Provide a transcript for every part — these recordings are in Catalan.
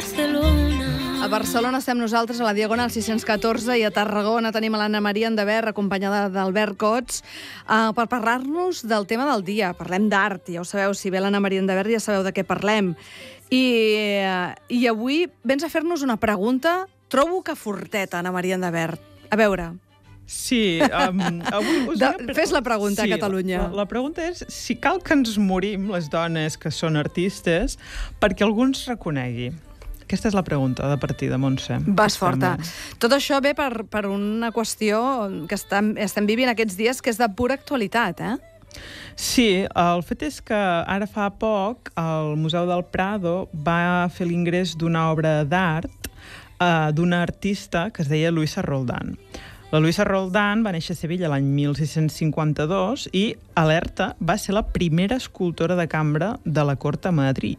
A Barcelona estem nosaltres, a la Diagonal 614, i a Tarragona tenim a l'Anna Maria Endebert, acompanyada d'Albert Cots, per parlar-nos del tema del dia. Parlem d'art, ja ho sabeu, si ve l'Anna Maria Endebert ja sabeu de què parlem. I avui vens a fer-nos una pregunta, trobo que forteta, Anna Maria Endebert. A veure... Sí, avui fes la pregunta, sí, a Catalunya. La pregunta és si cal que ens morim, les dones que són artistes, perquè algú ens reconegui. Aquesta és la pregunta de partida, Montse. Vas forta. Tot això ve per una qüestió que estem vivint aquests dies, que és de pura actualitat, eh? Sí, el fet és que ara fa poc el Museu del Prado va fer l'ingrés d'una obra d'art d'una artista que es deia Luisa Roldán. La Luisa Roldán va néixer a Sevilla l'any 1652 i, alerta, va ser la primera escultora de cambra de la cort a Madrid.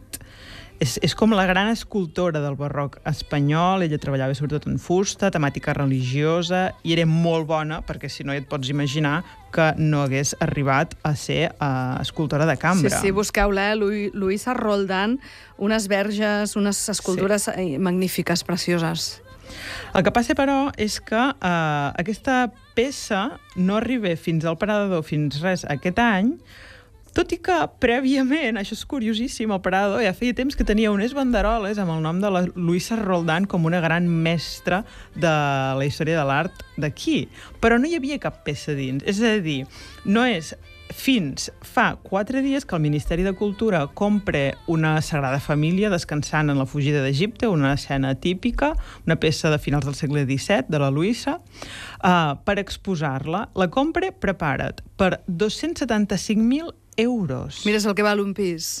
És com la gran escultora del barroc espanyol. Ella treballava sobretot en fusta, temàtica religiosa, i era molt bona, perquè si no ja et pots imaginar que no hagués arribat a ser escultora de cambra. Sí, busqueu-la, Luisa Roldán, unes verges, unes escultures magnífiques, precioses. El que passa, però, és que aquesta peça no arriba fins al Prado, fins res aquest any, tot i que prèviament, això és curiosíssim, el Prado ja feia temps que tenia unes banderoles amb el nom de la Luisa Roldán com una gran mestra de la història de l'art d'aquí. Però no hi havia cap peça dins. És a dir, no és fins fa 4 dies que el Ministeri de Cultura compra una Sagrada Família descansant en la fugida d'Egipte, una escena típica, una peça de finals del segle XVII, de la Luisa, per exposar-la. La compra, prepara't, per 275.000 euros. Mira, és el que val un pis.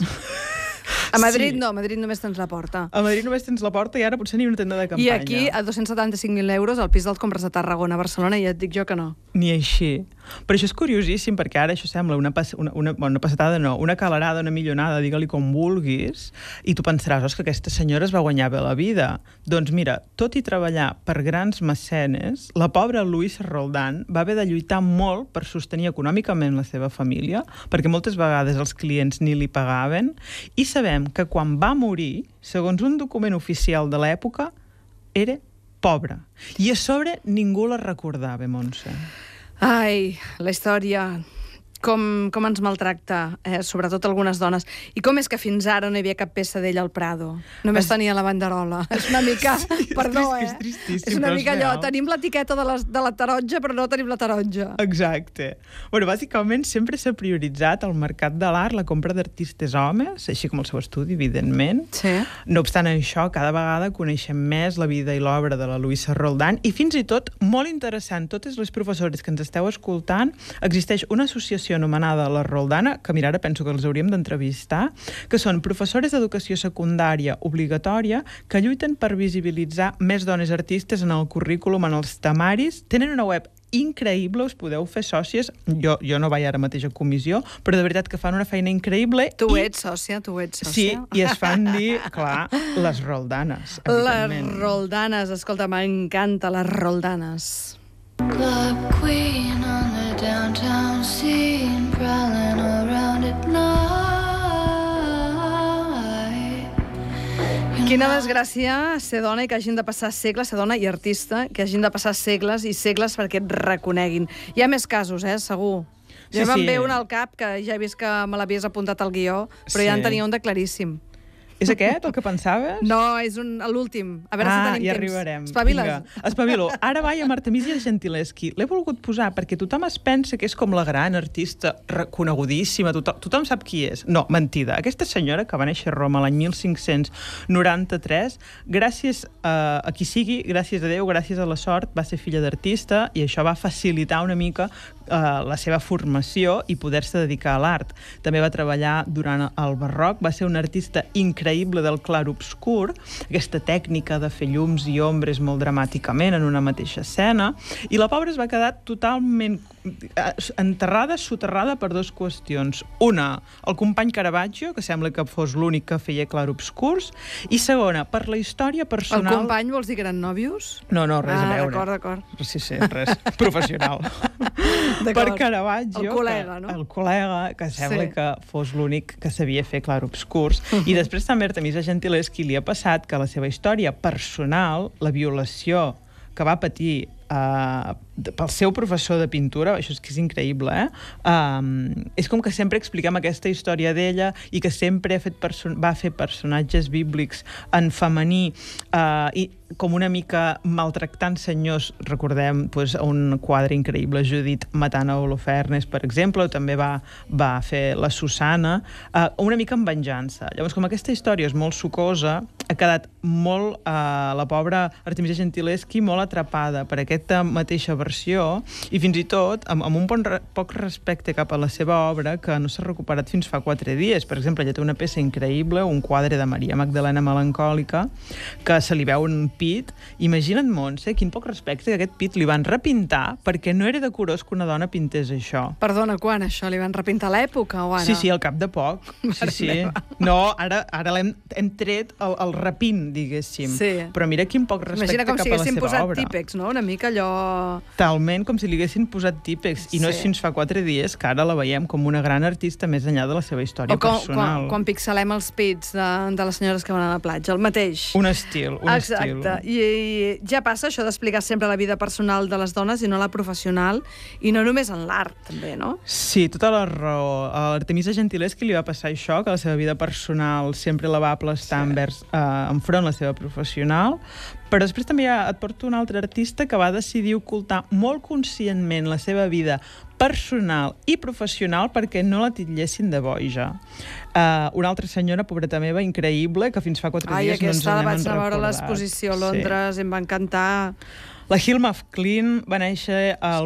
A Madrid no, a Madrid només tens la porta. A Madrid només tens la porta i ara potser ni una tenda de campanya. I aquí, a 275.000 euros, el pis dels compres a Tarragona, a Barcelona, i ja et dic jo que no. Ni així. Però això és curiosíssim, perquè ara això sembla una passetada, no, una calarada, una millonada, digue-li com vulguis, i tu pensaràs, que aquesta senyora es va guanyar bé la vida. Doncs mira, tot i treballar per grans mecenes, la pobra Luisa Roldán va haver de lluitar molt per sostenir econòmicament la seva família, perquè moltes vegades els clients ni li pagaven, i sabem que quan va morir, segons un document oficial de l'època, era pobra. I a sobre ningú la recordava, Montse. Ai, la història, com ens maltracta, sobretot algunes dones. I com és que fins ara no hi havia cap peça d'ella al Prado? Només tenia la banderola. És una mica... Perdó, És tristíssim, és una mica allò, tenim l'etiqueta de la taronja, però no tenim la taronja. Exacte. Bueno, bàsicament sempre s'ha prioritzat al mercat de l'art la compra d'artistes homes, així com el seu estudi, evidentment. Sí. No obstant això, cada vegada coneixem més la vida i l'obra de la Luisa Roldán, i fins i tot, molt interessant, totes les professores que ens esteu escoltant, existeix una associació anomenada La Roldana, que mira, ara penso que els hauríem d'entrevistar, que són professores d'educació secundària obligatòria que lluiten per visibilitzar més dones artistes en el currículum, en els temaris. Tenen una web increïble, us podeu fer sòcies. Jo no vaig ara mateix a comissió, però de veritat que fan una feina increïble. Tu ets sòcia. Sí, i es fan dir, clar, les Roldanes, evidentment. Les Roldanes, escolta, m'encanta les Roldanes. Club queen on the downtown scene, prowling around at night. Quina desgràcia ser dona i que hagin de passar segles, ser dona i artista, que hagin de passar segles i segles perquè et reconeguin. Hi ha més casos, segur. Jo me'n ve un al cap, que ja he vist que me l'havies apuntat al guió, però ja en tenia un de claríssim. És aquest, el que pensaves? No, és l'últim. A veure si tenim temps. Ja arribarem. Espavila's. Vinga, espavilo. Ara vaig amb Artemisia Gentileschi. L'he volgut posar perquè tothom es pensa que és com la gran artista reconegudíssima. Tothom sap qui és. No, mentida. Aquesta senyora, que va néixer a Roma l'any 1593, gràcies a qui sigui, gràcies a Déu, gràcies a la sort, va ser filla d'artista, i això va facilitar una mica la seva formació i poder-se dedicar a l'art. També va treballar durant el barroc, va ser una artista increïble del clar-obscur, aquesta tècnica de fer llums i ombres molt dramàticament en una mateixa escena, i la pobra es va quedar totalment enterrada, soterrada per dues qüestions. Una, el company Caravaggio, que sembla que fos l'únic que feia clar-obscurs, i segona, per la història personal... El company vols dir que eren nòvios? No, res a veure. D'acord. Sí, res. Professional. per Caravaggio. El col·lega, no? El col·lega, que sembla que fos l'únic que sabia fer clarobscurs. I després també Artemisa Gentileschi li ha passat que la seva història personal, la violació que va patir pel seu professor de pintura, això és increïble, és com que sempre expliquem aquesta història d'ella i que sempre va fer personatges bíblics en femení i com una mica maltractant senyors. Recordem un quadre increïble, Judit matant a Holofernes, per exemple, o també va fer la Susana, una mica en venjança. Llavors, com aquesta història és molt sucosa, ha quedat molt, la pobra Artemisa Gentileschi, molt atrapada per aquesta mateixa versió i fins i tot amb un poc respecte cap a la seva obra que no s'ha recuperat fins fa 4 dies. Per exemple, ella té una peça increïble, un quadre de Maria Magdalena melancòlica, que se li veu un pit. Imagina't, Montse, quin poc respecte, que aquest pit li van repintar perquè no era decorós que una dona pintés això. Perdona, quan això? Li van repintar a l'època o ara? Sí, al cap de poc. Sí. No, ara hem tret el repint, diguéssim. Sí. Però mira quin poc respecte cap a la seva obra. Imagina com si haguessin posat típex, no? Una mica allò... Talment com si li haguessin posat típex. I no és fins fa 4 dies que ara la veiem com una gran artista més enllà de la seva història personal. Quan pixelem els pits de les senyores que van a la platja, el mateix. Un estil. Exacte. I ja passa això d'explicar sempre la vida personal de les dones i no la professional, i no només en l'art, també, no? Sí, tota la raó. A l'Artemisa Gentileschi li va passar això, que la seva vida personal sempre la va aplastar enfront la seva professional, però després també et porto un altre artista que va decidir ocultar molt conscientment la seva vida personal i professional perquè no la titllessin de boja. Una altra senyora, pobreta meva, increïble, que fins fa 4 dies no ens n'hem recordat. Aquesta la vaig anar a veure l'exposició a Londres, em va encantar. La Hilma af Klint va néixer el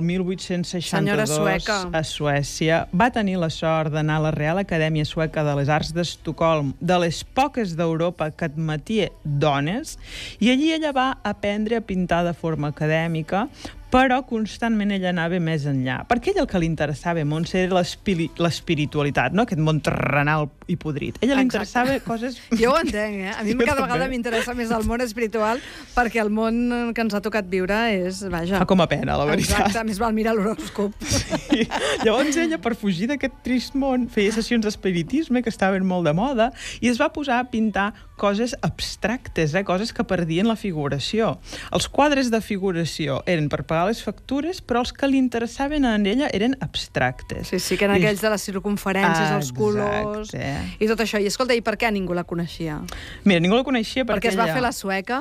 1862 a Suècia. Va tenir la sort d'anar a la Real Acadèmia Sueca de les Arts d'Estocolm, de les poques d'Europa que admetia dones, i allí ella va aprendre a pintar de forma acadèmica, però constantment ella anava més enllà. Perquè ella el que li interessava, Montse, era l'espiritualitat, no? Aquest món terrenal i podrit. A ella li interessava coses... Jo ho entenc, A mi cada vegada m'interessa més el món espiritual, perquè el món que ens ha tocat viure és... Vaja. Fa com a pena, la veritat. Exacte, més val mirar l'horòscop. Sí. Llavors ella, per fugir d'aquest trist món, feia sessions d'espiritisme, que estaven molt de moda, i es va posar a pintar coses abstractes, coses que perdien la figuració. Els quadres de figuració eren per pagar les factures, però els que li interessaven a ella eren abstractes. Sí, que eren aquells de les circumferències, els colors, i tot això. I escolta, i per què ningú la coneixia? Mira, ningú la coneixia perquè es va fer la sueca?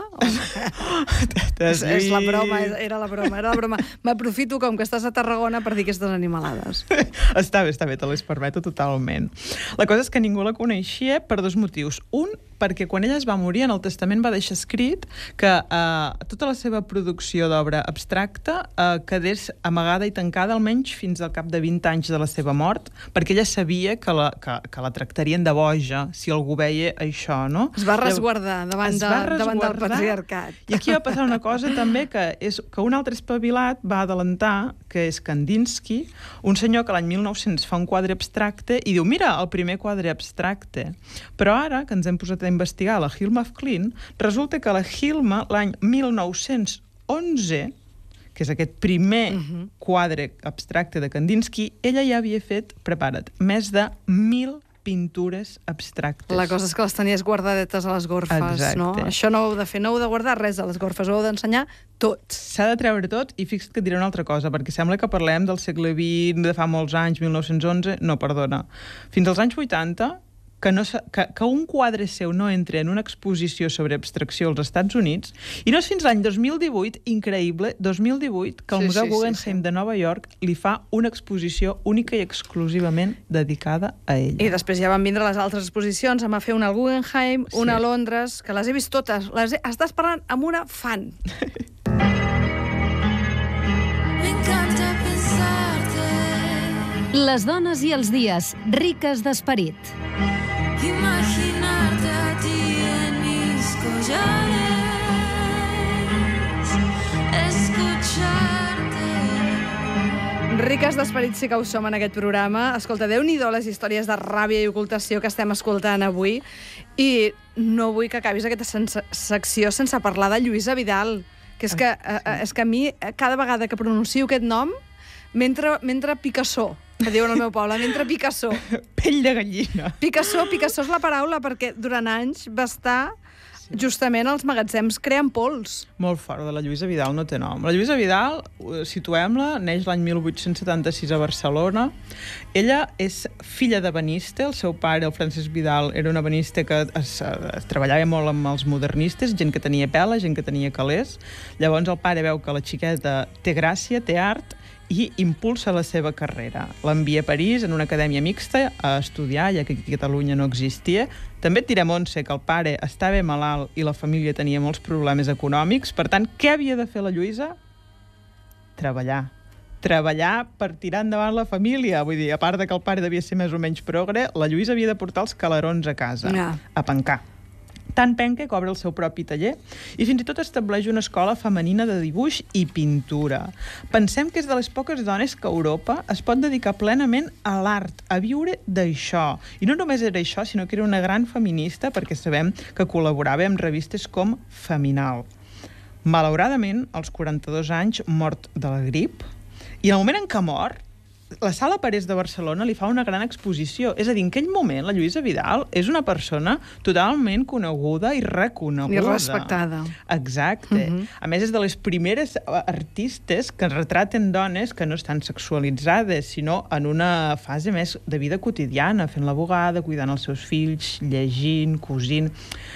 És la broma, era la broma. M'aprofito com que estàs a Tarragona per dir aquestes animalades. Està bé, te les permeto totalment. La cosa és que ningú la coneixia per 2 motius. Un, perquè quan ella es va morir, en el testament va deixar escrit que tota la seva producció d'obra abstracta quedés amagada i tancada almenys fins al cap de 20 anys de la seva mort, perquè ella sabia que la tractarien de boja si algú veia això, no? Es va resguardar davant del patriarcat. I aquí va passar una cosa també, que un altre espavilat va adelantar, que és Kandinsky, un senyor que l'any 1900 fa un quadre abstracte i diu, mira, el primer quadre abstracte. Però ara, que ens hem posat a investigar la Hilma af Klint, resulta que la Hilma, l'any 1911, que és aquest primer quadre abstracte de Kandinsky, ella ja havia fet, prepara't, més de 1.000 pintures abstractes. La cosa és que les tenies guardadetes a les gorfes, exacte, no? Això no ho heu de fer, no heu de guardar res a les gorfes, ho heu d'ensenyar tot. S'ha de treure tot, i fixa't que et diré una altra cosa, perquè sembla que parlem del segle XX, de fa molts anys, 1911, no, perdona. Fins als anys 80, que un quadre seu no entra en una exposició sobre abstracció als Estats Units, i no és fins l'any 2018, increïble, 2018, que el Museu Guggenheim de Nova York li fa una exposició única i exclusivament dedicada a ell. I després ja van vindre les altres exposicions, em va fer una al Guggenheim, una a Londres, que les he vist totes. Estàs parlant amb una fan. Les dones i els dies, riques d'esperit. Imaginarte a ti en mis collares, escucharte. Riques d'esperit sí que ho som en aquest programa. Escolta, Déu-n'hi-do les històries de ràbia i ocultació que estem escoltant avui, i no vull que acabis aquesta secció sense parlar de Lluïsa Vidal, que és que a mi, cada vegada que pronuncio aquest nom, Mentre Picasso, que diuen al meu poble, mentre Picasso. Pell de gallina. Picasso és la paraula perquè durant anys va estar justament als magatzems creant pols. Molt fort, de la Lluïsa Vidal no té nom. La Lluïsa Vidal, situem-la, neix l'any 1876 a Barcelona. Ella és filla d'ebenista, el seu pare, el Francesc Vidal, era un ebenista que es treballava molt amb els modernistes, gent que tenia pela, gent que tenia calés. Llavors el pare veu que la xiqueta té gràcia, té art, i impulsa la seva carrera. L'envia a París, en una acadèmia mixta, a estudiar, ja que aquí a Catalunya no existia. També et diré, Montse, que el pare estava malalt i la família tenia molts problemes econòmics. Per tant, què havia de fer la Lluïsa? Treballar per tirar endavant la família. Vull dir, a part de que el pare devia ser més o menys progre, la Lluïsa havia de portar els calarons a casa, a pencar. Tan penca que obre el seu propi taller i fins i tot estableix una escola femenina de dibuix i pintura. Pensem que és de les poques dones que a Europa es pot dedicar plenament a l'art, a viure d'això. I no només era això, sinó que era una gran feminista, perquè sabem que col·laborava amb revistes com Feminal. Malauradament, als 42 anys, mort de la grip, i en el moment en què mor, la Sala Parés de Barcelona li fa una gran exposició. És a dir, en aquell moment la Lluïsa Vidal és una persona totalment coneguda i reconeguda. I respectada. Exacte. A més, és de les primeres artistes que retraten dones que no estan sexualitzades, sinó en una fase més de vida quotidiana, fent la bugada, cuidant els seus fills, llegint, cosint.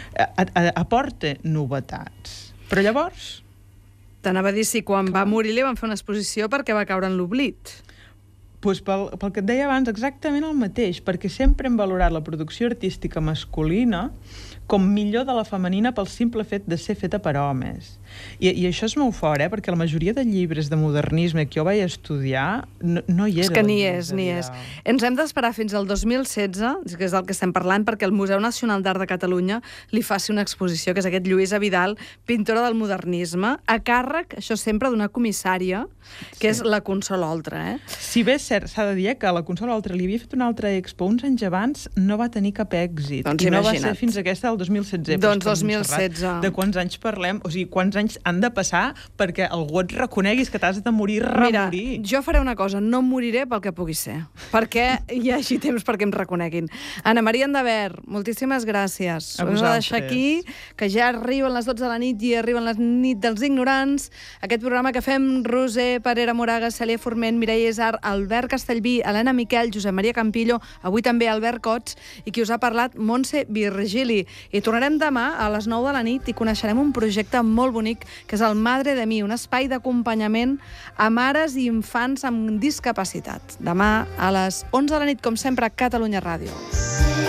Aporta novetats. Però llavors... T'anava a dir si quan va morir li van fer una exposició perquè va caure en l'oblit. Pues pel que et deia abans, exactament el mateix, perquè sempre hem valorat la producció artística masculina com millor de la femenina pel simple fet de ser feta per homes. I això és molt fort, perquè la majoria de llibres de modernisme que jo vaig estudiar no hi era. És que ni és. Ens hem d'esperar fins al 2016, que és del que estem parlant, perquè el Museu Nacional d'Art de Catalunya li faci una exposició, que és aquest Lluïsa Vidal, pintora del modernisme, a càrrec, això sempre, d'una comissària, que és la Consol Oltra. Si bé és cert, s'ha de dir que la Consol Oltra li havia fet una altra expo uns anys abans, no va tenir cap èxit. Doncs i no va ser fins aquesta del 2016. Doncs 2016. De quants anys parlem? O sigui, quants anys han de passar perquè algú et reconeguis que t'has de morir, remorir? Mira, jo faré una cosa, no moriré pel que pugui ser, perquè hi hagi temps perquè em reconeguin. Anna Maria Endavert, moltíssimes gràcies. A vosaltres. Us deixar aquí, que ja arriben les 12 de la nit i arriben la nit dels ignorants. Aquest programa que fem Roser Parera Moraga, Cèlia Forment, Mireia Isar, Albert Castellví, Helena Miquel, Josep Maria Campillo, avui també Albert Cots, i qui us ha parlat, Montse Virgili. I tornarem demà a les 9 de la nit i coneixerem un projecte molt bonic que és el Madre de Mi, un espai d'acompanyament a mares i infants amb discapacitat. Demà a les 11 de la nit, com sempre, a Catalunya Ràdio.